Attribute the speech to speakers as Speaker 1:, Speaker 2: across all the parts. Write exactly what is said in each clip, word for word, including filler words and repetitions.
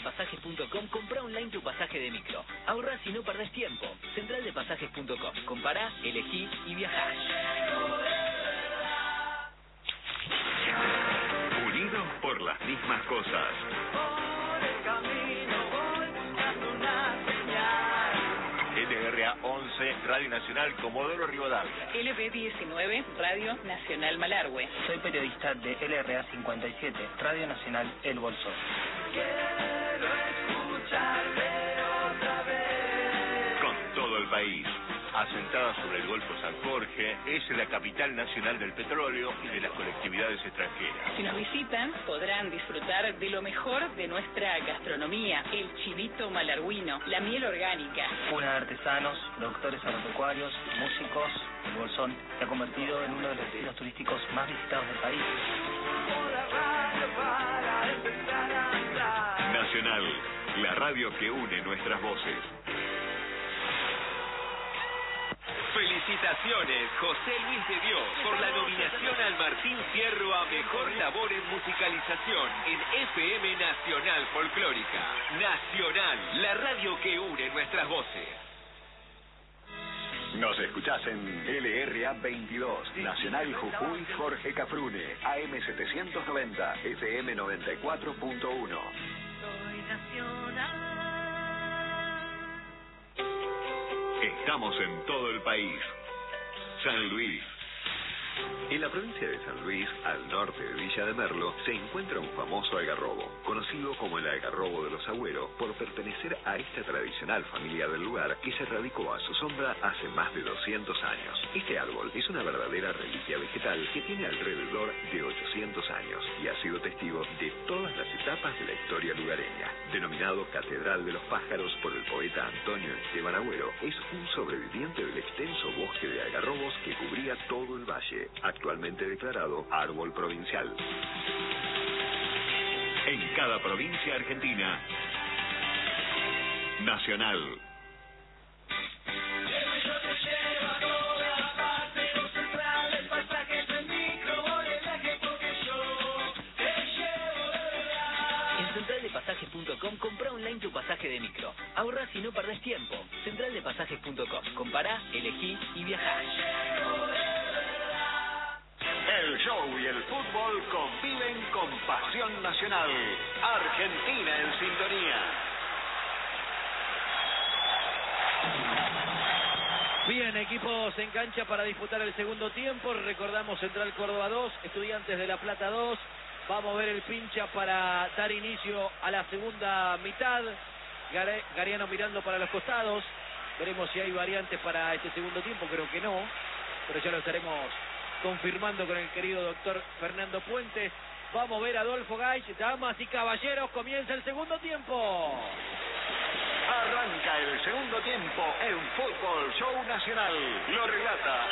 Speaker 1: pasajes punto com, comprá online tu pasaje de micro. Ahorrás y no perdés tiempo. central de pasajes punto com. Compará, elegí y viajá.
Speaker 2: Unidos por las mismas cosas.
Speaker 3: Por el camino voy buscando una señal.
Speaker 2: L R A once, Radio Nacional Comodoro Rivadavia.
Speaker 4: L B diecinueve, Radio Nacional Malargüe.
Speaker 5: Soy periodista de L R A cincuenta y siete, Radio Nacional El Bolsón.
Speaker 3: Quiero escucharte otra vez.
Speaker 2: Con todo el país. Asentada sobre el Golfo San Jorge, es la capital nacional del petróleo y de las colectividades extranjeras.
Speaker 4: Si nos visitan, podrán disfrutar de lo mejor de nuestra gastronomía, el chivito malarguino, la miel orgánica.
Speaker 5: Una de artesanos, productores agropecuarios, músicos, El Bolsón se ha convertido en uno de los destinos turísticos más visitados del país.
Speaker 2: Nacional, la radio que une nuestras voces.
Speaker 6: Felicitaciones, José Luis de Dios, por la nominación al Martín Fierro a Mejor Labor en Musicalización en F M Nacional Folclórica. Nacional, la radio que une nuestras voces.
Speaker 2: Nos escuchás en L R A veintidós, Nacional Jujuy Jorge Cafrune, A M setecientos noventa, F M noventa y cuatro punto uno.
Speaker 3: Soy nacional.
Speaker 2: Estamos en todo el país. San Luis. En la provincia de San Luis, al norte de Villa de Merlo, se encuentra un famoso algarrobo, conocido como el algarrobo de los Agüeros, por pertenecer a esta tradicional familia del lugar que se radicó a su sombra hace más de doscientos años. Este árbol es una verdadera reliquia vegetal que tiene alrededor de ochocientos años y ha sido testigo de todas las etapas de la historia lugareña. Denominado Catedral de los Pájaros por el poeta Antonio Esteban Agüero, es un sobreviviente del extenso bosque de algarrobos que cubría todo el valle, actualmente declarado árbol provincial. En cada provincia argentina, Nacional.
Speaker 1: En central de pasajes punto com, comprá online tu pasaje de micro. Ahorrás y no perdés tiempo. central de pasajes punto com. Compará, elegí y viajá.
Speaker 2: El show y el fútbol conviven con pasión nacional. Argentina en sintonía.
Speaker 7: Bien, equipos en cancha para disputar el segundo tiempo. Recordamos Central Córdoba dos, Estudiantes de La Plata dos. Vamos a ver el pincha para dar inicio a la segunda mitad. Gare, Gariano mirando para los costados. Veremos si hay variantes para este segundo tiempo. Creo que no, pero ya lo estaremos confirmando con el querido doctor Fernando Puentes. Vamos a ver a Adolfo Gaich. Damas y caballeros, comienza el segundo tiempo.
Speaker 2: Arranca el segundo tiempo en Fútbol Show Nacional. Lo relata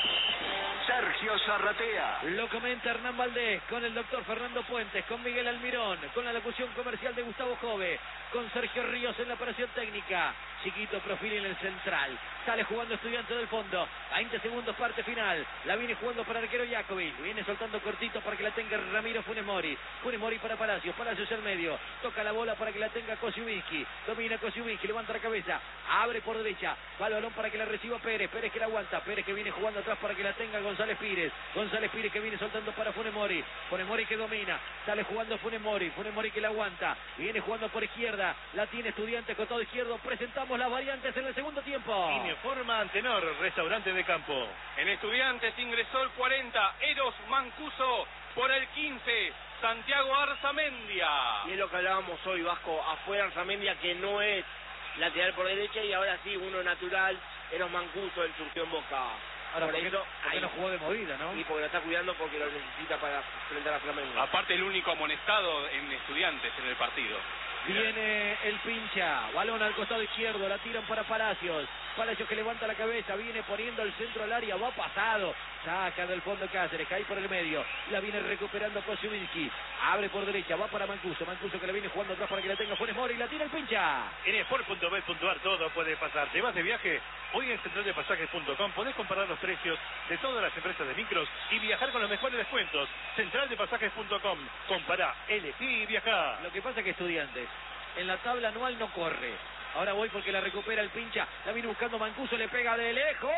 Speaker 2: Sergio Zarratea.
Speaker 7: Lo comenta Hernán Valdés con el doctor Fernando Puentes, con Miguel Almirón, con la locución comercial de Gustavo Jove, con Sergio Ríos en la operación técnica. Chiquito Profil en el central. Sale jugando Estudiante del fondo. veinte segundos, parte final. La viene jugando para el arquero Jakovic. Viene soltando cortito para que la tenga Ramiro Funes Mori. Funes Mori para Palacios. Palacios en medio. Toca la bola para que la tenga Kosiubiski. Domina Kosiubiski. Levanta la cabeza. Abre por derecha. Va el balón para que la reciba Pérez. Pérez que la aguanta. Pérez que viene jugando atrás para que la tenga González Pires. González Pires que viene soltando para Funes Mori. Funes Mori que domina. Sale jugando Funes Mori. Funes Mori que la aguanta. Viene jugando por izquierda. La tiene Estudiantes costado izquierdo. Presentamos las variantes en el segundo tiempo.
Speaker 8: Informa Antenor, restaurante de campo.
Speaker 9: En Estudiantes ingresó el cuarenta, Eros Mancuso. Por el quince, Santiago Arzamendia.
Speaker 10: Y es lo que hablábamos hoy, Vasco. Afuera Arzamendia, que no es lateral por derecha, y ahora sí, uno natural, Eros Mancuso, el surgió en Boca.
Speaker 7: Ahora, ¿por qué no, por qué no jugó de movida, no?
Speaker 10: Y porque lo está cuidando, porque lo necesita para enfrentar a Flamengo.
Speaker 9: Aparte, el único amonestado en Estudiantes en el partido.
Speaker 7: Viene el pincha, balón al costado izquierdo, la tiran para Palacios. Palacios que levanta la cabeza, viene poniendo el centro al área, va pasado. Saca del fondo Cáceres, cae por el medio. La viene recuperando Kosiubiski. Abre por derecha, va para Mancuso. Mancuso que la viene jugando atrás para que la tenga Funes Mori y la tira el pincha.
Speaker 8: En sport punto bet punto ar todo puede pasar. ¿Te vas de viaje? Hoy en central de pasajes punto com podés comparar los precios de todas las empresas de micros y viajar con los mejores descuentos. central de pasajes punto com. Compará, elegí y viajá.
Speaker 7: Lo que pasa es que Estudiantes en la tabla anual no corre. Ahora voy porque la recupera el pincha. La viene buscando Mancuso, le pega de lejos.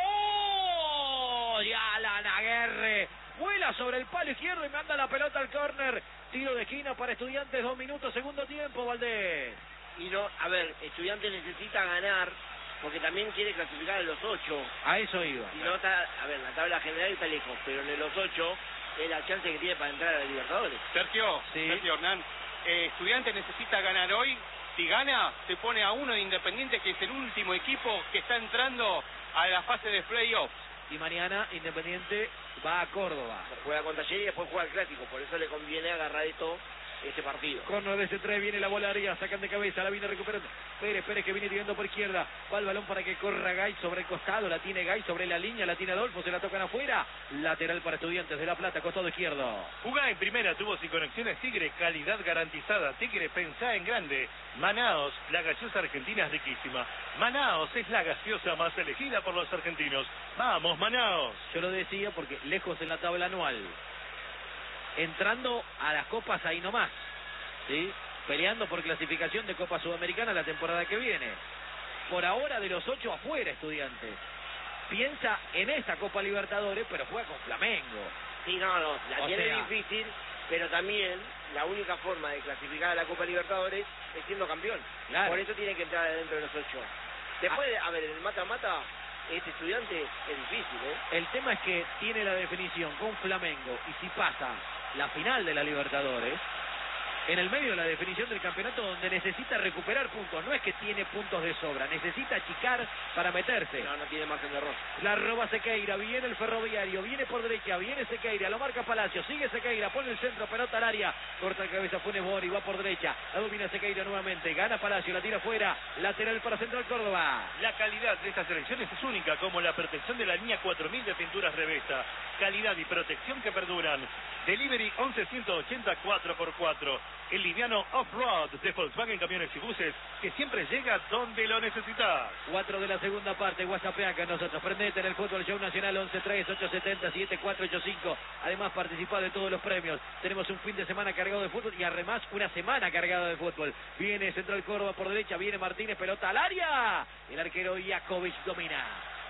Speaker 7: Y Alan Aguerre vuela sobre el palo izquierdo y manda la pelota al córner. Tiro de esquina para Estudiantes, dos minutos, segundo tiempo, Valdés.
Speaker 10: Y no, a ver, Estudiantes necesita ganar porque también quiere clasificar a los ocho.
Speaker 7: A eso iba.
Speaker 10: Y no está, a ver, la tabla general está lejos, pero en los ocho es la chance que tiene para entrar a la Libertadores.
Speaker 9: Sergio,
Speaker 7: Sí.
Speaker 9: Sergio Hernán, eh, Estudiantes necesita ganar hoy. Si gana, se pone a uno de Independiente, que es el último equipo que está entrando a la fase de playoffs.
Speaker 7: Y mañana Independiente va a Córdoba.
Speaker 10: Juega con Talleres y después juega el Clásico, por eso le conviene agarrar esto, este partido.
Speaker 7: Corner de ese tres, viene la bola arriba, sacan de cabeza, la viene recuperando Pérez, Pérez que viene tirando por izquierda, va el balón para que corra Gay sobre el costado, la tiene Gay sobre la línea, la tiene Adolfo, se la tocan afuera, lateral para Estudiantes de La Plata, costado izquierdo.
Speaker 8: Jugá en primera, tuvo sin conexiones Tigre, calidad garantizada. Tigre, pensá en grande. Manaos, la gaseosa argentina es riquísima. Manaos es la gaseosa más elegida por los argentinos. Vamos, Manaos.
Speaker 7: Yo lo decía porque lejos en la tabla anual, entrando a las copas ahí nomás, ¿sí? Peleando por clasificación de Copa Sudamericana la temporada que viene. Por ahora de los ocho afuera, Estudiantes. Piensa en esa Copa Libertadores, pero juega con Flamengo.
Speaker 10: Sí, no, no, la
Speaker 7: O
Speaker 10: tiene
Speaker 7: sea-
Speaker 10: difícil, pero también la única forma de clasificar a la Copa Libertadores es siendo campeón.
Speaker 7: Claro.
Speaker 10: Por eso tiene que entrar dentro de los ocho. Después, de, a ver, en el mata-mata, este Estudiante es difícil, ¿eh?
Speaker 7: El tema es que tiene la definición con Flamengo y si pasa la final de la Libertadores, en el medio de la definición del campeonato donde necesita recuperar puntos, no es que tiene puntos de sobra, necesita achicar para meterse.
Speaker 10: No, no tiene margen de error.
Speaker 7: La roba Sequeira, viene el Ferroviario, viene por derecha, viene Sequeira, lo marca Palacio, sigue Sequeira, pone el centro, pelota al área, corta la cabeza, pone Bori, va por derecha, la domina Sequeira nuevamente, gana Palacio, la tira fuera, lateral para Central Córdoba.
Speaker 8: La calidad de estas elecciones es única, como la protección de la línea cuatro mil de pinturas Revesta. Calidad y protección que perduran. Delivery once ciento ochenta cuatro por cuatro. El liviano off-road de Volkswagen Camiones y Buses, que siempre llega donde lo necesitas.
Speaker 7: cuatro de la segunda parte, WhatsAppea con nosotros. Prendete en el Fútbol Show Nacional once tres ocho siete cero siete cuatro ocho cinco. Además, participa de todos los premios. Tenemos un fin de semana cargado de fútbol y además una semana cargada de fútbol. Viene Central Córdoba por derecha, viene Martínez, pelota al área. El arquero Jakovic domina.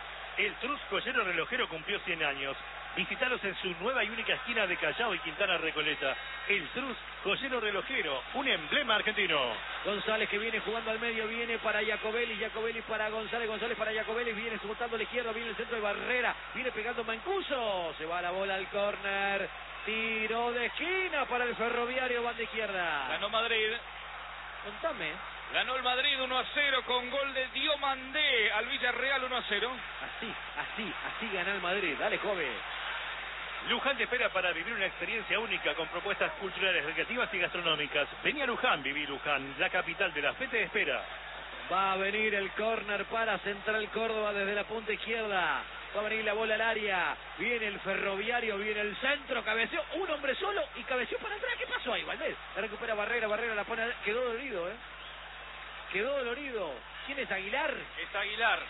Speaker 8: El Trus Joyero Relojero cumplió cien años. Visítalos en su nueva y única esquina de Callao y Quintana Recoleta. El Trus Joyero Relojero, un emblema argentino.
Speaker 7: González que viene jugando al medio, viene para Jacobelli, Jacobelli para González, González para Jacobelli, viene soltando a la izquierda, viene el centro de Barrera, viene pegando Mancuso, se va la bola al córner, tiro de esquina para el Ferroviario, banda izquierda.
Speaker 9: Ganó Madrid.
Speaker 7: Contame.
Speaker 9: Ganó el Madrid uno a cero con gol de Diomandé al Villarreal uno a cero.
Speaker 7: Así, así, así gana el Madrid. Dale, joven.
Speaker 8: Luján te espera para vivir una experiencia única con propuestas culturales, recreativas y gastronómicas. Vení a Luján, viví Luján, la capital de la fe te espera.
Speaker 7: Va a venir el córner para Central Córdoba desde la punta izquierda. Va a venir la bola al área. Viene el Ferroviario, viene el centro, cabeceó un hombre solo y cabeceó para atrás. ¿Qué pasó ahí, Valdés? La recupera Barrera, Barrera la pone, quedó dolido, ¿eh? Quedó dolorido. ¿Quién es Aguilar?
Speaker 9: Es Aguilar.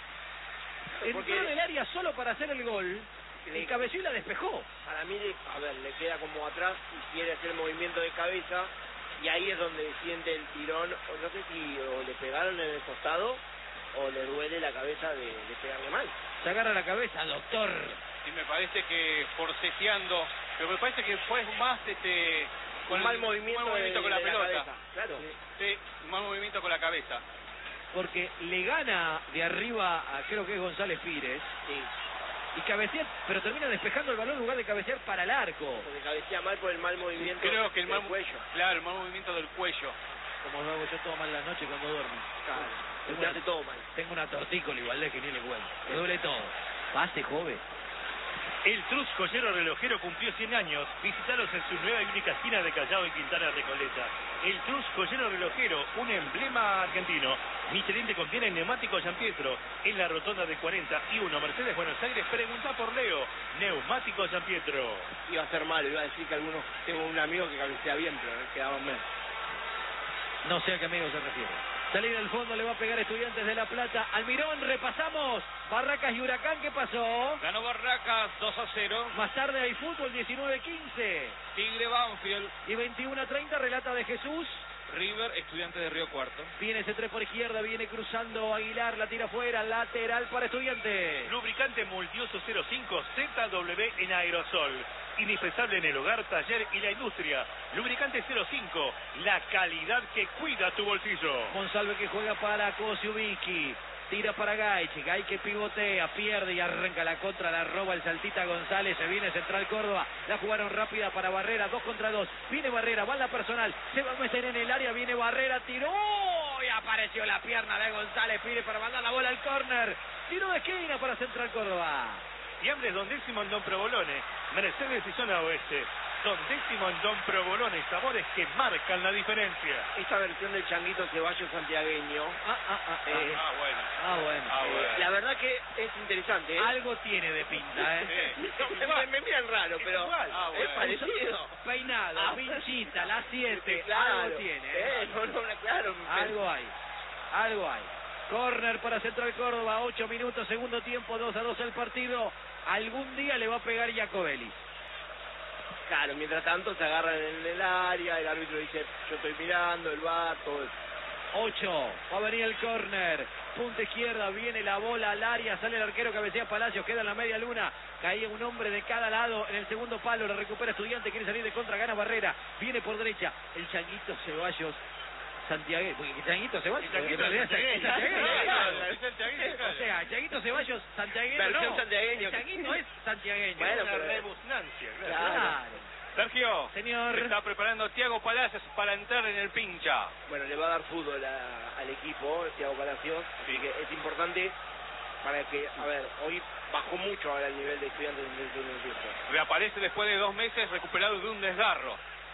Speaker 7: Entró en el área solo para hacer el gol. Y cabeció y la despejó.
Speaker 10: Para mí, le- a ver, le queda como atrás y quiere hacer movimiento de cabeza. Y ahí es donde siente el tirón. O no sé si o le pegaron en el costado o le duele la cabeza de, de pegarle mal.
Speaker 7: Se agarra la cabeza, doctor.
Speaker 9: Sí, me parece que forcejeando, pero me parece que fue más este
Speaker 10: Un
Speaker 9: el-
Speaker 10: mal movimiento,
Speaker 9: un mal movimiento
Speaker 10: de-
Speaker 9: con la
Speaker 10: de
Speaker 9: pelota.
Speaker 10: cabeza, claro.
Speaker 9: Sí, un mal movimiento con la cabeza.
Speaker 7: Porque le gana de arriba a creo que es González Pires.
Speaker 10: Sí,
Speaker 7: Y cabecea, pero termina despejando el balón en lugar de cabecear para el arco.
Speaker 10: porque cabecea mal por el mal movimiento
Speaker 9: Creo que el
Speaker 10: del
Speaker 9: mal
Speaker 10: cuello.
Speaker 9: Claro, el mal movimiento del cuello.
Speaker 7: Como lo hago yo todo mal la noche cuando duermo.
Speaker 10: Claro,
Speaker 7: Tengo
Speaker 10: se
Speaker 7: una,
Speaker 10: hace todo mal.
Speaker 7: tengo una tortícola igual de que ni le cuento. Me duele todo. Pase, joven.
Speaker 8: El Trus Joyero Relojero cumplió cien años. Visítalos en su nueva y única esquina de Callao y Quintana Recoleta. El Trus Joyero Relojero, un emblema argentino. Michelin te contiene neumático San Pietro. En la rotonda de cuarenta y uno Mercedes Buenos Aires, pregunta por Leo. Neumático San Pietro.
Speaker 10: Iba a ser malo, iba a decir que algunos, tengo un amigo que cabecea bien, pero quedaban mal.
Speaker 7: No sé a qué amigo se refiere. Salida del fondo, le va a pegar Estudiantes de La Plata. Almirón, repasamos. Barracas y Huracán, ¿qué pasó?
Speaker 9: Ganó Barracas dos a cero.
Speaker 7: Más tarde hay fútbol, diecinueve quince.
Speaker 9: Tigre Banfield.
Speaker 7: Y veintiuno a treinta, relata de Jesús.
Speaker 11: River, Estudiantes de Río Cuarto.
Speaker 7: Viene ese tres por izquierda, viene cruzando Aguilar, la tira afuera, lateral para Estudiantes.
Speaker 8: Lubricante multiuso cero cinco Z W en aerosol. Indispensable en el hogar, taller y la industria. Lubricante cero cinco, la calidad que cuida tu bolsillo.
Speaker 7: Monsalve que juega para Kosiubinski. Tira para Gaich, Gaich que pivotea, pierde y arranca la contra, la roba el Saltita González, se viene Central Córdoba, la jugaron rápida para Barrera, dos contra dos, viene Barrera, va la personal, se va a meter en el área, viene Barrera, tiró y apareció la pierna de González, pide para mandar la bola al córner, tiro de esquina para Central Córdoba.
Speaker 8: Fiambres Don Décimo en Don Provolone, Mercedes y Zona Oeste. Don Décimo en Don Provolone, sabores que marcan la diferencia.
Speaker 10: Esta versión del Changuito Ceballos santiagueño.
Speaker 7: Ah, ah, ah,
Speaker 10: eh,
Speaker 11: ah, bueno.
Speaker 7: Ah, bueno.
Speaker 11: Ah, bueno.
Speaker 10: Eh, la verdad que es interesante, ¿eh?
Speaker 7: Algo tiene de pinta, ¿eh?
Speaker 10: Sí. me, me miran raro, pero
Speaker 11: Ah, bueno.
Speaker 10: es parecido.
Speaker 7: Peinado,
Speaker 10: Ah,
Speaker 7: pinchita, la siete,
Speaker 10: claro.
Speaker 7: algo tiene.
Speaker 10: Eh,
Speaker 7: ¿eh?
Speaker 10: no, no, claro.
Speaker 7: Algo hay, algo hay. Corner para Central Córdoba, ocho minutos, segundo tiempo, dos a dos el partido. Algún día le va a pegar Jacobelli.
Speaker 10: Claro, mientras tanto se agarran en el área, el árbitro dice, yo estoy mirando, el V A R, todo eso.
Speaker 7: ocho, va a venir el córner, punta izquierda, viene la bola al área, sale el arquero, cabecea Palacios, queda en la media luna, caía un hombre de cada lado en el segundo palo, la recupera Estudiante, quiere salir de contra, gana Barrera, viene por derecha, el Changuito Ceballos, Santiago, porque Changuito Ceballos,
Speaker 11: El Changuito
Speaker 7: en realidad es
Speaker 11: Santiagueño.
Speaker 7: santiagueño, claro.
Speaker 11: Es santiagueño, claro.
Speaker 7: O sea, Changuito Ceballos, santiagueño,
Speaker 10: Versión
Speaker 7: no,
Speaker 10: santiagueño.
Speaker 7: el Changuito es santiagueño.
Speaker 10: Bueno,
Speaker 8: Una
Speaker 10: pero-
Speaker 8: rebusnancia, claro.
Speaker 7: Claro.
Speaker 9: Sergio,
Speaker 7: Señor.
Speaker 9: se está preparando Tiago Palacios para entrar en el pincha.
Speaker 10: Bueno, le va a dar fútbol a- al equipo, Thiago Palacios, así
Speaker 9: Sí.
Speaker 10: que es importante para que, a ver, hoy bajó mucho ahora el nivel de Estudiantes en el segundo tiempo.
Speaker 9: Reaparece después de dos meses recuperado de un desgarro.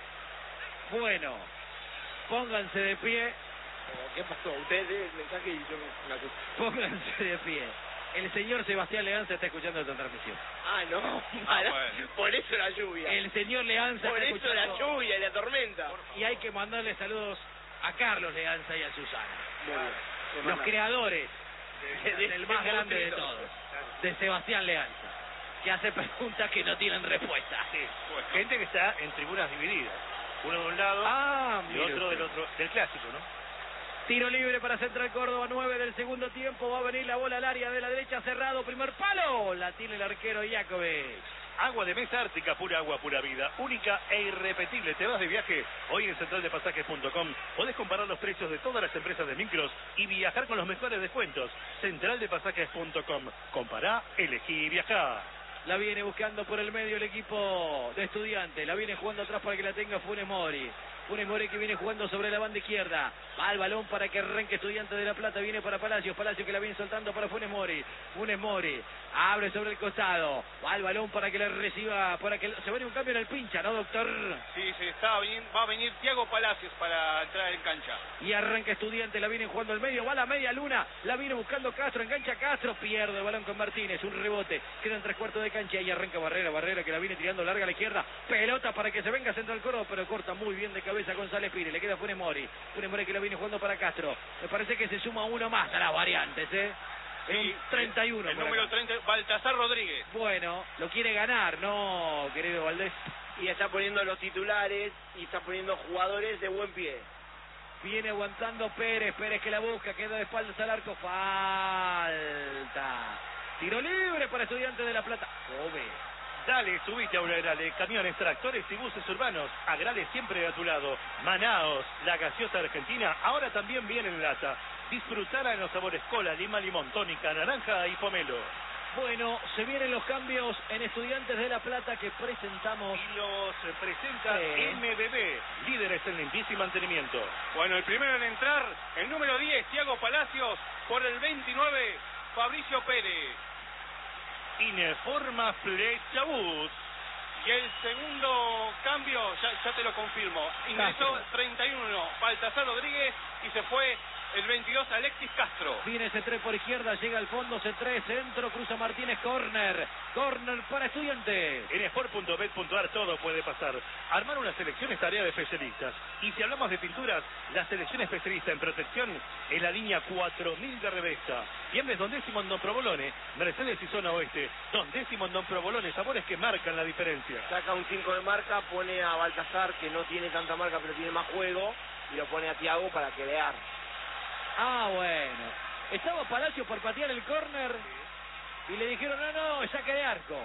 Speaker 7: Bueno, pónganse de pie.
Speaker 10: ¿Qué pasó? Usted dé el mensaje y yo me asusto.
Speaker 7: Pónganse de pie. El señor Sebastián Leanza está escuchando esta transmisión.
Speaker 10: Ah, no,
Speaker 9: Ah,
Speaker 10: para-
Speaker 9: bueno.
Speaker 10: por eso la lluvia.
Speaker 7: El señor Leanza
Speaker 10: Por
Speaker 7: está
Speaker 10: eso la
Speaker 7: escuchando.
Speaker 10: lluvia y la tormenta.
Speaker 7: Y hay que mandarle saludos a Carlos Leanza y a Susana.
Speaker 10: Muy bien.
Speaker 7: Los
Speaker 10: Manda.
Speaker 7: creadores
Speaker 10: De- de-
Speaker 7: del más
Speaker 10: de-
Speaker 7: grande de
Speaker 10: de-
Speaker 7: todos. De Sebastián Leanza. Que hace preguntas que no tienen respuesta.
Speaker 8: Sí, gente que está en tribunas divididas. Uno de un lado
Speaker 7: Ah,
Speaker 8: y
Speaker 7: mire
Speaker 8: otro
Speaker 7: usted.
Speaker 8: del otro, del clásico, ¿no?
Speaker 7: Tiro libre para Central Córdoba, nueve del segundo tiempo. Va a venir la bola al área de la derecha, cerrado, primer palo. La tiene el arquero Jakovic.
Speaker 8: Agua de mesa ártica, pura agua, pura vida, única e irrepetible. ¿Te vas de viaje? Hoy en central de pasajes punto com podés comparar los precios de todas las empresas de micros y viajar con los mejores descuentos. central de pasajes punto com. Compará, elegí y viajá.
Speaker 7: La viene buscando por el medio el equipo de Estudiantes. La viene jugando atrás para que la tenga Funes Mori. Funes Mori que viene jugando sobre la banda izquierda. Va al balón para que arranque Estudiantes de La Plata. Viene para Palacios. Palacios que la viene soltando para Funes Mori. Funes Mori abre sobre el costado. Va al balón para que le reciba. Para que se vaya un cambio en el pincha, ¿no, doctor?
Speaker 9: Sí, sí, está bien, va a venir Tiago Palacios para entrar en cancha.
Speaker 7: Y arranca Estudiantes. La viene jugando al medio. Va a la media luna. La viene buscando Castro. Engancha Castro. Pierde el balón con Martínez. Un rebote. Quedan tres cuartos de cancha. Y arranca Barrera. Barrera que la viene tirando larga a la izquierda. Pelota para que se venga Central Córdoba. Pero corta muy bien de cabeza González Pires. Le queda Funes Mori. Funes Mori que la viene jugando para Castro. Me parece que se suma uno más a las variantes, ¿eh? En un treinta y uno.
Speaker 9: El
Speaker 7: por
Speaker 9: número
Speaker 7: acá.
Speaker 9: treinta, Baltasar Rodríguez.
Speaker 7: Bueno, lo quiere ganar, ¿no, querido Valdés?
Speaker 10: Y está poniendo los titulares y está poniendo jugadores de buen pie.
Speaker 7: Viene aguantando Pérez. Pérez que la busca. Queda de espaldas al arco. Falta. Tiro libre para Estudiantes de La Plata. Ove.
Speaker 8: Dale, subite a un Agrale, camiones, tractores y buses urbanos. Agrale siempre a tu lado. Manaos, la gaseosa argentina, ahora también viene en lata. Disfrutará en los sabores cola, lima, limón, tónica, naranja y pomelo.
Speaker 7: Bueno, se vienen los cambios en Estudiantes de La Plata que presentamos.
Speaker 8: Y los eh, presenta
Speaker 7: Sí.
Speaker 8: M B B, líderes en limpieza y mantenimiento.
Speaker 9: Bueno, el primero en entrar, el número diez, Tiago Palacios, por el veintinueve, Fabricio Pérez.
Speaker 8: Ineforma Flechabús.
Speaker 9: Y el segundo cambio, ya, ya te lo confirmo, ingresó
Speaker 7: Castro.
Speaker 9: treinta y uno, Baltasar Rodríguez, y se fue el veintidós, Alexis Castro.
Speaker 7: Viene ese tres por izquierda, llega al fondo, C tres, centro, cruza Martínez, córner. Córner para Estudiantes.
Speaker 8: En sport punto bet punto ar todo puede pasar. Armar una selección es tarea de especialistas. Y si hablamos de pinturas, la selección especialista en protección es la línea cuatro mil de Revesta. Fiambres Don Décimo en Don Provolone, Mercedes y Zona Oeste. Don Décimo en Don Provolone, sabores que marcan la diferencia.
Speaker 10: Saca un cinco de marca, pone a Baltasar, que no tiene tanta marca pero tiene más juego, y lo pone a Thiago para crear.
Speaker 7: Ah, bueno. Estaba Palacio por patear el córner y le dijeron, no, no, es saque de arco.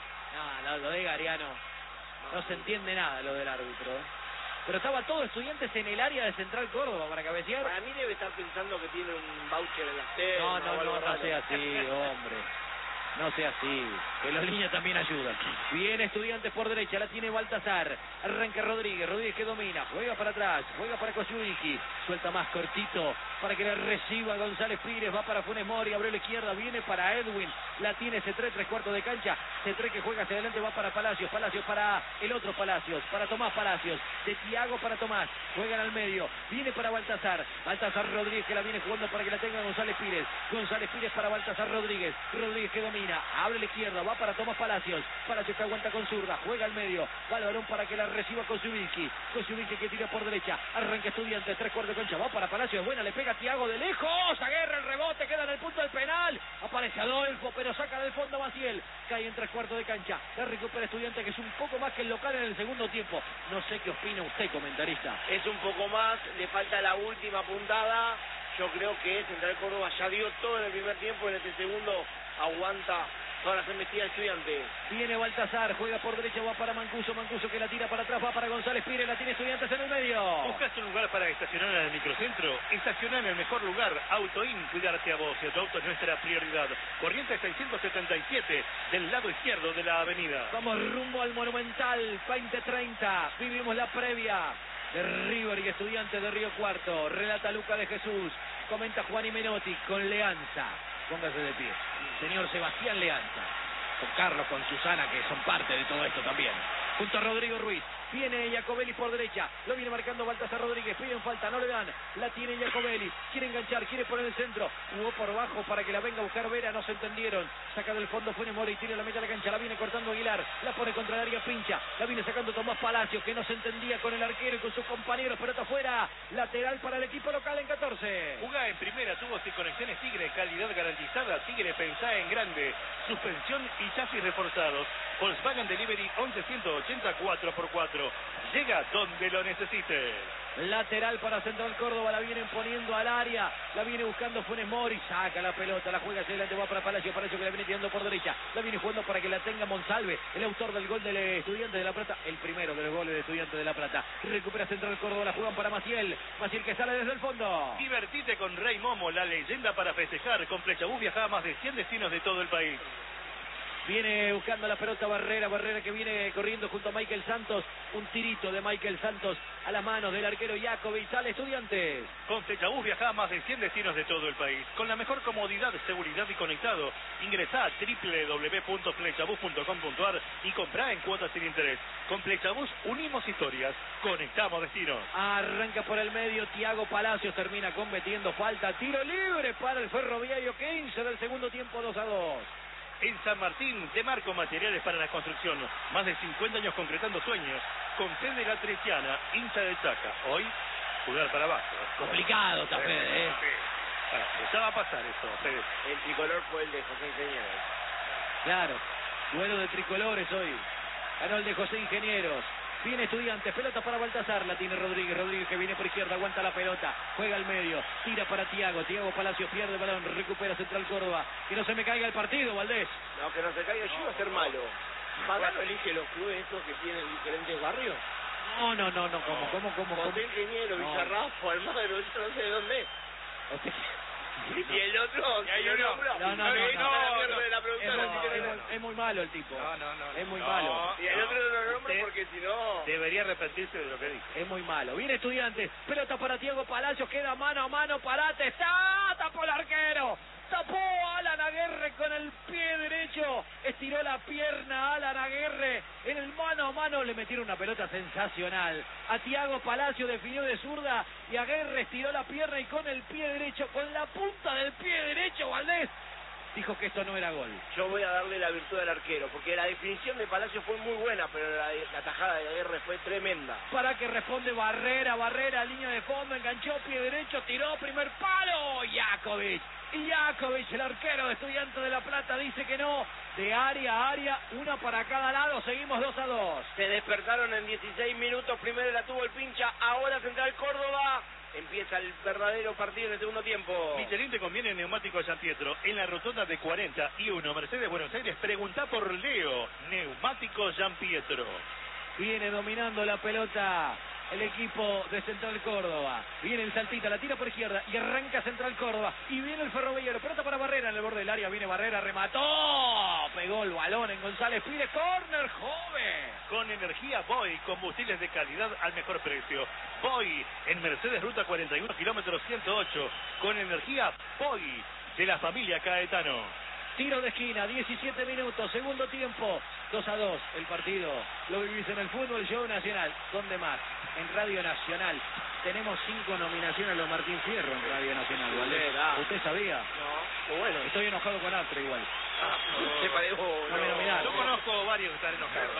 Speaker 7: No, lo, lo de Gariano, no se entiende nada lo del árbitro. ¿eh? Pero estaba todo Estudiantes en el área de Central Córdoba para cabecear.
Speaker 10: Para mí debe estar pensando que tiene un voucher en las telas.
Speaker 7: No, no, no, no sea así, hombre. No sea así, que los líneas también ayudan. Viene Estudiantes por derecha, la tiene Baltazar. Arranca Rodríguez, Rodríguez que domina, juega para atrás, juega para Kosciuszki, suelta más cortito para que le reciba González Pires, va para Funes Mori, abrió la izquierda, viene para Edwin, la tiene Cetré, tres cuartos de cancha, Cetré que juega hacia adelante, va para Palacios, Palacios para el otro Palacios, para Tomás Palacios, de Thiago para Tomás, juegan al medio, viene para Baltazar, Baltazar Rodríguez que la viene jugando para que la tenga González Pires, González Pires para Baltazar Rodríguez, Rodríguez que domina, abre la izquierda, va para Tomás Palacios, Palacios que aguanta con zurda, juega al medio, va el balón para que la reciba Kosciuszki, Kosciuszki que tira por derecha, arranca Estudiantes, tres cuartos de cancha, va para Palacios, buena, le pega Thiago de lejos, aguerra el rebote, queda en el punto del penal, aparece Adolfo, pero saca del fondo Maciel, cae en tres cuartos de cancha, la recupera Estudiantes que es un poco más que el local en el segundo tiempo, no sé qué opina usted, comentarista.
Speaker 10: Es un poco más, le falta la última puntada, yo creo que Central Córdoba ya dio todo en el primer tiempo, en este segundo aguanta todas las embestidas Estudiantes.
Speaker 7: Viene Baltazar, juega por derecha, va para Mancuso, Mancuso que la tira para atrás, va para González Pires, la tiene Estudiantes en el medio.
Speaker 8: ¿Buscas un lugar para estacionar en el microcentro? Estaciona en el mejor lugar, Autoin, cuidarte a vos y a tu auto es nuestra prioridad. Corrientes seiscientos setenta y siete, del lado izquierdo de la avenida.
Speaker 7: Vamos rumbo al Monumental, veinte treinta, vivimos la previa de River y Estudiantes de Río Cuarto, relata Luca de Jesús, comenta Juan y Menotti con Leanza. Póngase de pie. Señor Sebastián Leanza. Con Carlos, con Susana, que son parte de todo esto también. Junto a Rodrigo Ruiz. Viene Jacobelli por derecha. Lo viene marcando Baltasar Rodríguez. Piden falta, no le dan. La tiene Jacobelli. Quiere enganchar, quiere poner el centro. Jugó por bajo para que la venga a buscar Vera. No se entendieron. Saca del fondo Funes Mori. Tira la meta a la cancha. La viene cortando Aguilar. La pone contra el área pincha. La viene sacando Tomás Palacios, que no se entendía con el arquero y con sus compañeros. Pelota afuera. Lateral para el equipo local en catorce.
Speaker 8: Jugá en primera, tubos y conexiones Tigre. Calidad garantizada. Tigre, pensá en grande. Suspensión y chasis reforzados. Volkswagen Delivery once ciento ochenta cuatro por cuatro. Llega donde lo necesite.
Speaker 7: Lateral para Central Córdoba, la vienen poniendo al área, la viene buscando Funes Mori, saca la pelota, la juega hacia adelante, va para Palacio, Palacio que la viene tirando por derecha, la viene jugando para que la tenga Monsalve, el autor del gol del Estudiante de La Plata, el primero de los goles de Estudiante de La Plata. Recupera Central Córdoba, la juegan para Maciel, Maciel que sale desde el fondo.
Speaker 8: Divertite con Rey Momo, la leyenda para festejar. Con Flechabús viaja a más de cien destinos de todo el país.
Speaker 7: Viene buscando la pelota Barrera, Barrera que viene corriendo junto a Michael Santos, un tirito de Michael Santos a las manos del arquero Jacobi y sale Estudiantes.
Speaker 8: Con Flechabús viaja a más de cien destinos de todo el país, con la mejor comodidad, seguridad y conectado. Ingresá a doble u doble u doble u punto flechabús punto com punto ar y comprá en cuotas sin interés. Con Flechabús unimos historias, conectamos destinos.
Speaker 7: Arranca por el medio, Thiago Palacios termina cometiendo falta, tiro libre para el Ferroviario, quince del segundo tiempo, dos a dos.
Speaker 8: En San Martín, de Marco Materiales para la Construcción. Más de cincuenta años concretando sueños. Con Fede La Treciana, hincha de Chaca. Hoy, jugar para abajo.
Speaker 7: Complicado, está Fede, ¿eh?
Speaker 8: Ah, ya va a pasar eso, Fede.
Speaker 10: El tricolor fue el de José Ingenieros.
Speaker 7: Claro, duelo de tricolores hoy. Ganó el de José Ingenieros. Viene Estudiantes, pelota para Baltazar, la tiene Rodríguez, Rodríguez que viene por izquierda, aguanta la pelota, juega al medio, tira para Thiago, Thiago Palacio pierde el balón, recupera Central Córdoba, que no se me caiga el partido, Valdés.
Speaker 10: No, que no se caiga, yo iba a ser malo. ¿Pagano elige los clubes estos que tienen diferentes barrios?
Speaker 7: No, no, no, no, ¿cómo, cómo, cómo? cómo?
Speaker 10: José Ingeniero,
Speaker 7: No.
Speaker 10: Villarrafo, Almagro, esto no sé de dónde es.
Speaker 7: Usted-
Speaker 10: Y el otro,
Speaker 9: Y hay
Speaker 10: si lo
Speaker 9: uno.
Speaker 10: nombra,
Speaker 7: No, no, no,
Speaker 10: ahí
Speaker 7: no,
Speaker 10: está la
Speaker 9: no,
Speaker 10: mierda
Speaker 9: no.
Speaker 10: de la
Speaker 7: Es
Speaker 10: productora,
Speaker 7: muy,
Speaker 10: así que
Speaker 7: es
Speaker 10: no-
Speaker 7: muy- es muy malo el tipo.
Speaker 9: No, no, no.
Speaker 7: Es muy
Speaker 9: no.
Speaker 7: malo.
Speaker 10: Y el otro no lo nombra
Speaker 8: Usted
Speaker 10: porque si no...
Speaker 8: Debería arrepentirse de lo que dijo.
Speaker 7: Es muy malo. Viene Estudiantes. Pelota para Thiago Palacios. Queda mano a mano. Parate. Está. Tapó el arquero. Tapó a Alan Aguerre con el pie derecho. Estiró la pierna a Alan Aguerre. En el mano a mano le metieron una pelota sensacional. A Thiago Palacio definió de zurda. Y Aguerre estiró la pierna y con el pie derecho, con la punta del pie derecho, Valdés, dijo que esto no era gol.
Speaker 10: Yo voy a darle la virtud al arquero, porque la definición de Palacio fue muy buena, pero la, la tajada de R fue tremenda.
Speaker 7: Para que responde Barrera, Barrera, línea de fondo, enganchó, pie derecho, tiró, primer palo, Jakovic. Y Jakovic, el arquero de Estudiantes de La Plata, dice que no. De área a área, una para cada lado, seguimos dos a dos.
Speaker 10: Se despertaron en dieciséis minutos, primero la tuvo el Pincha, ahora Central Córdoba. Empieza el verdadero partido en el segundo tiempo.
Speaker 8: Michelin te conviene neumático San Pietro. En la rotonda de cuarenta y uno, Mercedes Buenos Aires, pregunta por Leo. Neumático San Pietro.
Speaker 7: Viene dominando la pelota el equipo de Central Córdoba. Viene el saltita, la tira por izquierda y arranca Central Córdoba. Y viene el Ferroviario, pelota para Barrera en el borde del área. Viene Barrera, remató. Pegó el balón en González, pide córner, joven.
Speaker 8: Con energía Boy, combustibles de calidad al mejor precio. Boy, en Mercedes Ruta cuarenta y uno, kilómetro ciento ocho. Con energía Boy, de la familia Caetano.
Speaker 7: Tiro de esquina, diecisiete minutos, segundo tiempo, dos a dos el partido. Lo vivís en el fútbol, show nacional. ¿Dónde más? En Radio Nacional. Tenemos cinco nominaciones a los Martín Fierro en Radio Nacional, ¿vale? ¿Usted sabía?
Speaker 10: No, bueno.
Speaker 7: Estoy enojado con Atre igual.
Speaker 10: Ah, no, no,
Speaker 8: no,
Speaker 10: me
Speaker 8: nominaron. Yo conozco varios que están enojados.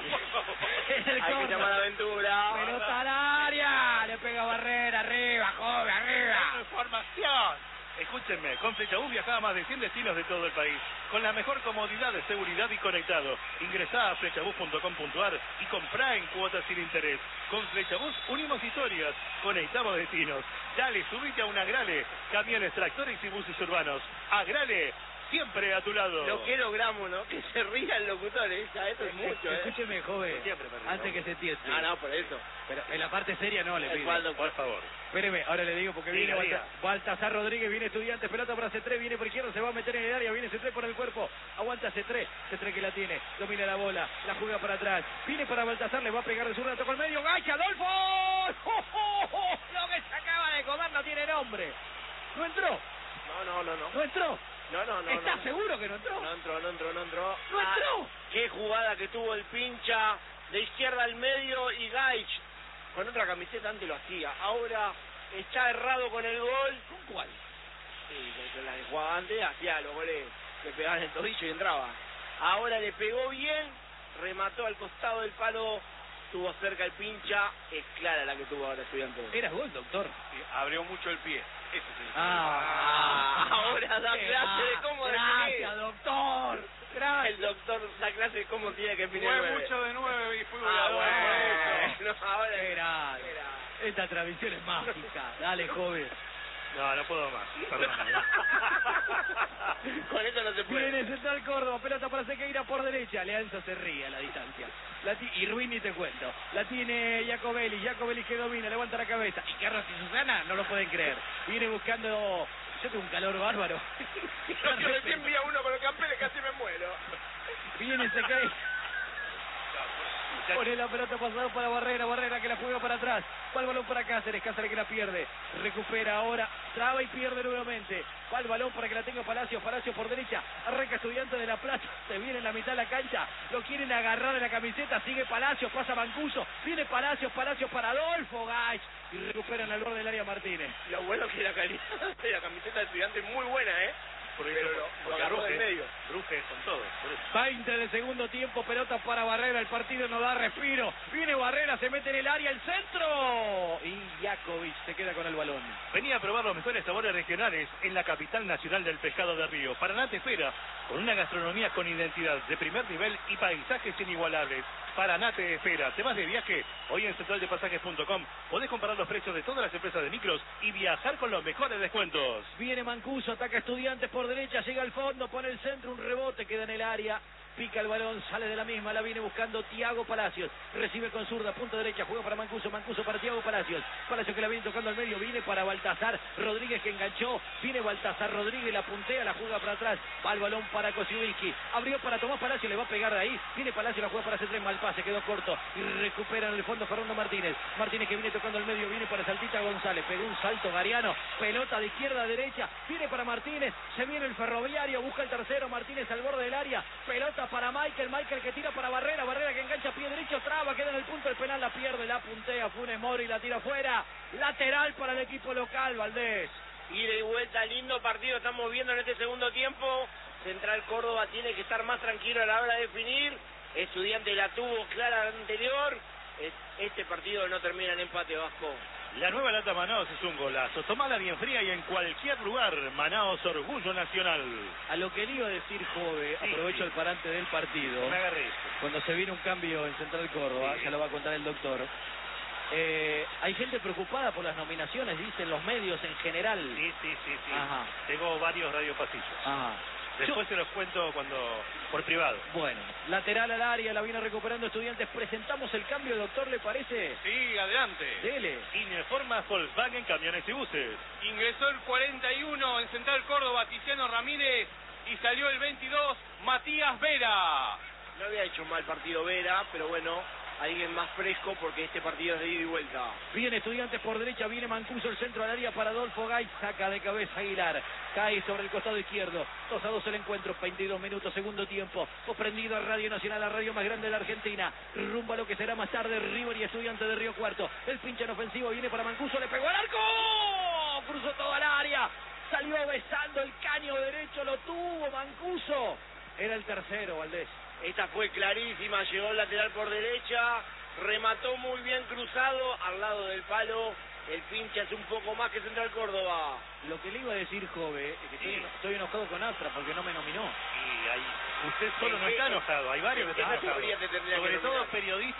Speaker 10: No.
Speaker 7: Es el
Speaker 10: Hay que llamar a Aventura.
Speaker 7: Pelota al área. Le pega Barrera, arriba, joven, arriba.
Speaker 8: Información. Escúchenme, con Flechabús viajaba a más de cien destinos de todo el país, con la mejor comodidad de seguridad y conectado. Ingresá a flechabús punto com punto ar y comprá en cuotas sin interés. Con Flechabús unimos historias, conectamos destinos. Dale, subite a un Agrale, camiones, tractores y buses urbanos. Agrale, siempre a tu lado.
Speaker 10: Lo que logramos, ¿no? Que se ría el locutor, ¿eh? Ya, esto es mucho, ¿eh?
Speaker 7: Escúcheme, joven,
Speaker 10: Siempre me río.
Speaker 7: antes que se tieste.
Speaker 10: Ah, no, por eso.
Speaker 7: Pero en la parte seria no le pido.
Speaker 10: Osvaldo,
Speaker 8: por favor.
Speaker 7: Espéreme, ahora le digo porque viene
Speaker 8: Diga, diga.
Speaker 7: Balta- Baltasar Rodríguez, viene Estudiantes, pelota para C tres, viene por izquierda, se va a meter en el área, viene C tres por el cuerpo, aguanta C tres, C tres que la tiene, domina la bola, la juega para atrás, viene para Baltasar, le va a pegar de zurda, toca al medio, ¡gacha, Adolfo! ¡Oh, oh, oh! Lo que se acaba de comer no tiene nombre. ¿No entró?
Speaker 10: No, no, no, no.
Speaker 7: ¿No entró?
Speaker 10: No, no, no.
Speaker 7: ¿Estás
Speaker 10: no.
Speaker 7: seguro que no entró?
Speaker 10: No entró, no entró, no entró.
Speaker 7: ¿No
Speaker 10: Ah,
Speaker 7: entró?
Speaker 10: qué jugada que tuvo el Pincha de izquierda al medio y Gaich con otra camiseta antes lo hacía. Ahora está errado con el gol.
Speaker 7: ¿Con cuál?
Speaker 10: Sí, con la que jugaba antes hacía los goles, le pegaban el tobillo y entraba. Ahora le pegó bien, remató al costado del palo, tuvo cerca el Pincha, es clara la que tuvo ahora Estudiantes.
Speaker 7: Era gol, doctor.
Speaker 11: Sí, abrió mucho el pie. Eso sí.
Speaker 7: Ah,
Speaker 10: Ah, ahora da clase de cómo
Speaker 7: Gracias,
Speaker 10: definir.
Speaker 7: doctor. Gracias.
Speaker 10: El doctor da clase de cómo tiene que definir
Speaker 11: Fue
Speaker 10: el nueve.
Speaker 11: mucho de nueve y fui
Speaker 10: Ah,
Speaker 11: goleador.
Speaker 10: bueno. No, ahora
Speaker 7: Qué grande. Esta transmisión es mágica. Dale, joven.
Speaker 8: No, no puedo más. Perdóname.
Speaker 10: Con eso no se puede.
Speaker 7: Viene Central Córdoba, pelota para Sequeira por derecha. Alianza se ríe a la distancia. La ti- y Ruiz ni te cuento. La tiene Jacobelli, Jacobelli que domina, levanta la cabeza. Y Carlos y Susana no lo pueden creer. Viene buscando... Yo tengo un calor bárbaro.
Speaker 10: Yo recién vi a uno con los campeones, casi me muero.
Speaker 7: Viene Sequeira. Pone la pelota pasada para Barrera, Barrera que la juega para atrás. Va el balón para Cáceres, Cáceres que la pierde. Recupera ahora, traba y pierde nuevamente. Va el balón para que la tenga Palacios, Palacios por derecha. Arranca Estudiantes de La Plata, se viene en la mitad de la cancha. Lo quieren agarrar de la camiseta, sigue Palacios, pasa Mancuso. Viene Palacios, Palacios para Adolfo Gaich. Y recuperan al borde del área Martínez.
Speaker 10: Lo bueno que la calidad de la camiseta de Estudiantes es muy buena, ¿eh?
Speaker 8: Porque,
Speaker 10: Pero lo- lo
Speaker 8: porque
Speaker 10: agarró
Speaker 8: Ruge,
Speaker 10: del medio.
Speaker 8: Ruge son todos. Por eso.
Speaker 7: veinte de segundo tiempo, pelota para Barrera, el partido no da respiro. Viene Barrera, se mete en el área, el centro. Y Jakovic se queda con el balón.
Speaker 8: Venía a probar los mejores sabores regionales en la capital nacional del pescado de río. Paraná te espera con una gastronomía con identidad de primer nivel y paisajes inigualables. Paraná te espera. ¿Te vas de viaje? Hoy en central de pasajes punto com podés comparar los precios de todas las empresas de micros y viajar con los mejores descuentos.
Speaker 7: Viene Mancuso, ataca Estudiantes por derecha, llega al fondo, pone el centro, un rebote, queda en el área. Pica el balón, sale de la misma, la viene buscando Tiago Palacios. Recibe con zurda, punta derecha, juega para Mancuso, Mancuso para Tiago Palacios. Palacios que la viene tocando al medio, viene para Baltasar Rodríguez que enganchó. Viene Baltasar Rodríguez, la puntea, la juega para atrás. Va el balón para Kosiuski. Abrió para Tomás Palacios, le va a pegar de ahí. Viene Palacios, la juega para C tres, mal pase, quedó corto. Y recupera en el fondo Fernando Martínez. Martínez que viene tocando al medio, viene para Saltita González. Pegó un salto Gariano. Pelota de izquierda a derecha. Viene para Martínez. Se viene el Ferroviario, busca el tercero. Martínez al borde del área. Pelota para Michael. Michael que tira para Barrera. Barrera que engancha pie derecho. Traba, queda en el punto del penal. La pierde, la puntea. Funes Mori la tira afuera. Lateral para el equipo local, Valdés.
Speaker 10: ida y vuelta, lindo partido estamos viendo en este segundo tiempo. Central Córdoba tiene que estar más tranquilo a la hora de definir. Estudiante la tuvo clara la anterior. Este partido no termina en empate, Vasco.
Speaker 8: La nueva lata Manaos es un golazo. Tomala bien fría y en cualquier lugar. Manaos, orgullo nacional.
Speaker 7: A lo que le iba a decir, Jove,
Speaker 8: Sí,
Speaker 7: aprovecho
Speaker 8: sí.
Speaker 7: el parante del partido.
Speaker 8: Me agarré esto.
Speaker 7: Cuando se viene un cambio en Central Córdoba,
Speaker 8: Sí.
Speaker 7: ya lo va a contar el doctor. Eh, hay gente preocupada por las nominaciones, dicen los medios en general.
Speaker 8: Sí, sí, sí, sí.
Speaker 7: Ajá.
Speaker 8: Tengo varios radiopasillos.
Speaker 7: Ajá.
Speaker 8: Después se los cuento cuando por privado.
Speaker 7: Bueno, lateral al área, la viene recuperando Estudiantes. Presentamos el cambio, doctor, ¿le parece?
Speaker 9: Sí, adelante.
Speaker 7: Dele.
Speaker 8: Informa Volkswagen Camiones y Buses.
Speaker 9: Ingresó el cuarenta y uno en Central Córdoba, Tiziano Ramírez, y salió el veintidós, Matías Vera.
Speaker 10: No había hecho un mal partido Vera, pero bueno, alguien más fresco porque este partido es de ida y vuelta.
Speaker 7: Viene Estudiantes por derecha, viene Mancuso, el centro al área para Adolfo Gay, saca de cabeza Aguilar, cae sobre el costado izquierdo, dos a dos el encuentro, veintidós minutos, segundo tiempo, prendido a Radio Nacional, la radio más grande de la Argentina, rumbo a lo que será más tarde River y Estudiantes de Río Cuarto, el pinche en ofensivo viene para Mancuso, le pegó al arco, cruzó todo al área, salió besando el caño derecho, lo tuvo Mancuso, era el tercero, Valdés.
Speaker 10: Esta fue clarísima, llegó el lateral por derecha, remató muy bien cruzado al lado del palo. El pinche hace un poco más que Central Córdoba.
Speaker 7: Lo que le iba a decir, Jove, es que estoy, eno- estoy enojado con Astra porque no me nominó.
Speaker 8: Y ahí, usted solo no está enojado, hay varios que
Speaker 10: ¿En
Speaker 8: están
Speaker 10: qué categoría
Speaker 8: enojados.
Speaker 10: te tendría que
Speaker 8: Sobre todo
Speaker 10: nominar?
Speaker 8: periodistas.